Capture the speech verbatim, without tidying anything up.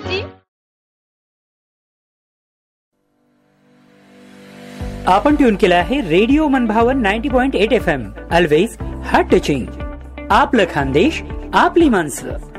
आजी. आपण ट्यून केला आहे रेडिओ मनभावन ninety point eight F M. Always heart touching. आपलं खानदेश आपली माणसं.